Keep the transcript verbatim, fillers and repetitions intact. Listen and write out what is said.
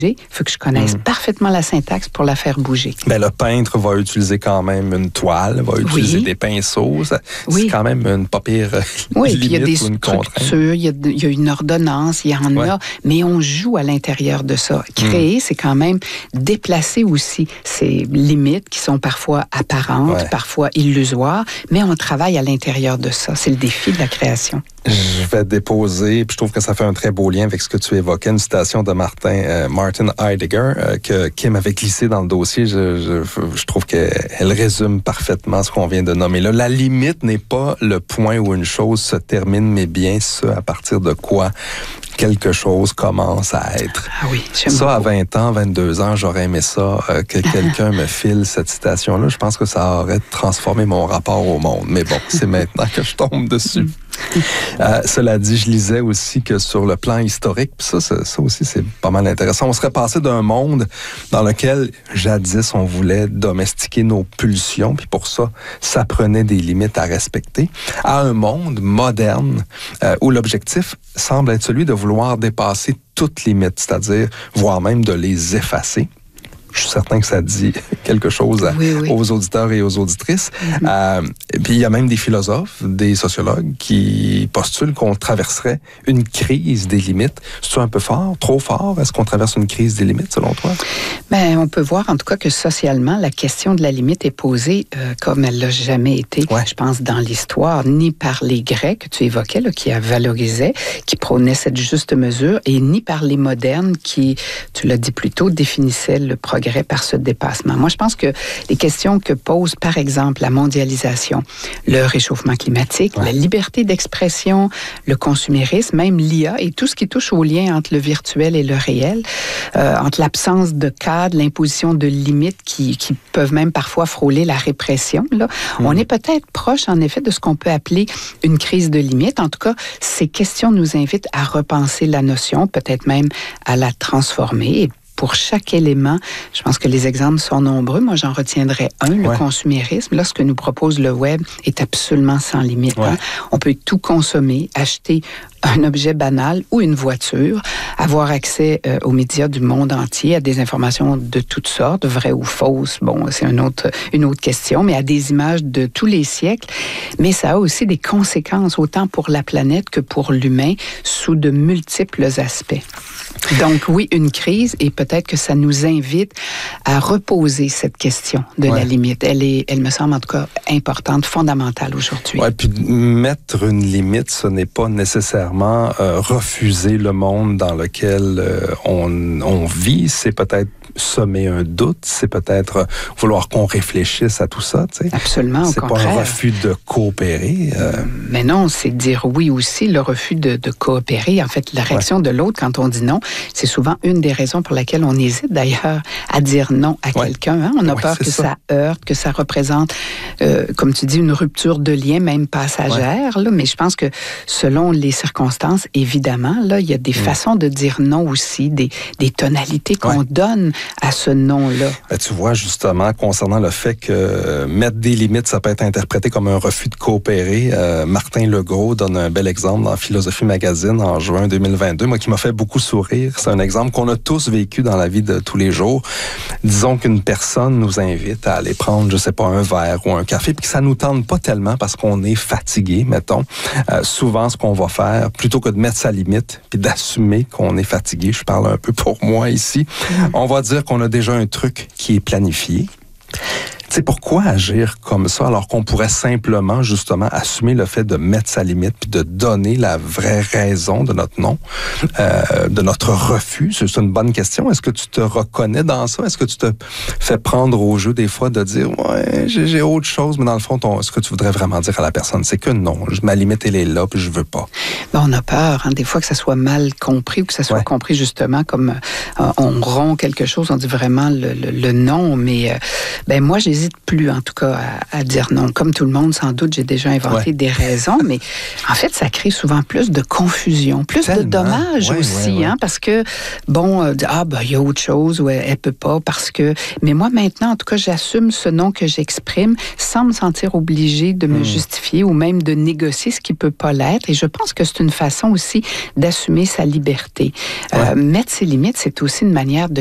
il faut que je connaisse mmh. parfaitement la syntaxe pour la faire bouger. Bien, le peintre va utiliser quand même une toile, va utiliser oui. des pinceaux. Ça, oui. C'est quand même une pas pire oui, limite il y a des ou une structures, il y, a, il y a une ordonnance, il y en ouais. a, mais on joue à l'intérieur de ça. Créer, mmh. c'est quand même déplacer aussi ces limites qui sont parfois apparentes, ouais. parfois illusoires, mais on travaille à l'intérieur de ça. C'est le défi de la création. Je vais déposer, puis je trouve que ça fait un très beau lien avec ce que tu évoquais, une citation de Martin, euh, Martin Heidegger, euh, que Kim avait glissé dans le dossier. Je, je, je trouve qu'elle résume parfaitement ce qu'on vient de nommer là. La limite n'est pas le point où une chose se termine, mais bien ce à partir de quoi quelque chose commence à être. Ah oui, j'aime ça, beaucoup. À vingt ans, vingt-deux ans, j'aurais aimé ça, euh, que quelqu'un me file cette citation-là. Je pense que ça aurait transformé mon rapport au monde. Mais bon, c'est maintenant que je tombe dessus. Euh, cela dit, je lisais aussi que sur le plan historique, puis ça, ça, ça aussi, c'est pas mal intéressant. On serait passé d'un monde dans lequel, jadis, on voulait domestiquer nos pulsions, puis pour ça, ça prenait des limites à respecter, à un monde moderne euh, où l'objectif semble être celui de vouloir dépasser toutes limites, c'est-à-dire, voire même de les effacer. Je suis certain que ça dit quelque chose à, oui, oui. aux auditeurs et aux auditrices. Mm-hmm. Euh, et puis, il y a même des philosophes, des sociologues qui postulent qu'on traverserait une crise des limites. C'est-tu un peu fort, trop fort? Est-ce qu'on traverse une crise des limites, selon toi? Bien, on peut voir, en tout cas, que socialement, la question de la limite est posée euh, comme elle l'a jamais été, ouais. je pense, dans l'histoire, ni par les Grecs que tu évoquais, là, qui valorisaient, qui prônaient cette juste mesure, et ni par les modernes qui, tu l'as dit plus tôt, définissaient le progrès par ce dépassement. Moi, je pense que les questions que pose, par exemple, la mondialisation, le réchauffement climatique, ouais. la liberté d'expression, le consumérisme, même l'I A et tout ce qui touche au lien entre le virtuel et le réel, euh, entre l'absence de cadre, l'imposition de limites qui, qui peuvent même parfois frôler la répression, là, mmh. on est peut-être proche, en effet, de ce qu'on peut appeler une crise de limites. En tout cas, ces questions nous invitent à repenser la notion, peut-être même à la transformer. Et pour chaque élément, je pense que les exemples sont nombreux. Moi, j'en retiendrai un, ouais. le consumérisme. Là, ce que nous propose le web est absolument sans limite. Ouais. Hein? On peut tout consommer, acheter un objet banal ou une voiture, avoir accès euh, aux médias du monde entier, à des informations de toutes sortes, vraies ou fausses, bon, c'est une autre, une autre question, mais à des images de tous les siècles. Mais ça a aussi des conséquences, autant pour la planète que pour l'humain, sous de multiples aspects. Donc oui, une crise, et peut-être que ça nous invite à reposer cette question de ouais. la limite. Elle est, elle me semble en tout cas importante, fondamentale aujourd'hui. Oui, puis mettre une limite, ce n'est pas nécessairement euh, refuser le monde dans lequel euh, on, on vit. C'est peut-être semer un doute, c'est peut-être vouloir qu'on réfléchisse à tout ça. Tu sais. Absolument, au c'est contraire. C'est pas un refus de coopérer. Euh... Mais non, c'est dire oui aussi, le refus de, de coopérer. En fait, la réaction ouais. de l'autre quand on dit non, c'est souvent une des raisons pour laquelle on hésite d'ailleurs à dire non à ouais. quelqu'un. Hein? On a ouais, peur que ça. ça heurte, que ça représente, euh, comme tu dis, une rupture de lien, même passagère. Ouais. Là, mais je pense que selon les circonstances, évidemment, là, il y a des mmh. façons de dire non aussi, des, des tonalités qu'on ouais. donne à ce non-là. Ben, tu vois, justement, concernant le fait que euh, mettre des limites, ça peut être interprété comme un refus de coopérer. Euh, Martin Legros donne un bel exemple dans Philosophie Magazine en juin deux mille vingt-deux, moi qui m'a fait beaucoup sourire. C'est un exemple qu'on a tous vécu dans la vie de tous les jours. Disons qu'une personne nous invite à aller prendre, je sais pas, un verre ou un café, puis que ça nous tente pas tellement parce qu'on est fatigué, mettons. Euh, souvent, ce qu'on va faire, plutôt que de mettre sa limite, puis d'assumer qu'on est fatigué, je parle un peu pour moi ici, mmh. on va dire qu'on a déjà un truc qui est planifié. C'est pourquoi agir comme ça alors qu'on pourrait simplement, justement, assumer le fait de mettre sa limite puis de donner la vraie raison de notre non, euh, de notre refus? C'est une bonne question. Est-ce que tu te reconnais dans ça? Est-ce que tu te fais prendre au jeu des fois de dire « Ouais, j'ai, j'ai autre chose », mais dans le fond, ton, ce que tu voudrais vraiment dire à la personne, c'est que non, ma limite, elle est là puis je veux pas. Ben, on a peur, hein, des fois, que ça soit mal compris ou que ça soit ouais. compris justement comme euh, on rompt quelque chose, on dit vraiment le, le, le non, mais euh, ben moi, j'hésite j'hésite plus, en tout cas, à, à dire non. Comme tout le monde, sans doute, j'ai déjà inventé ouais. des raisons, mais en fait, ça crée souvent plus de confusion, plus Tellement. de dommages ouais, aussi, ouais, ouais. Hein, parce que, bon, euh, ah, ben, il y a autre chose, ou elle, elle peut pas, parce que... Mais moi, maintenant, en tout cas, j'assume ce non que j'exprime sans me sentir obligée de me mmh. justifier ou même de négocier ce qui peut pas l'être. Et je pense que c'est une façon aussi d'assumer sa liberté. Ouais. Euh, mettre ses limites, c'est aussi une manière de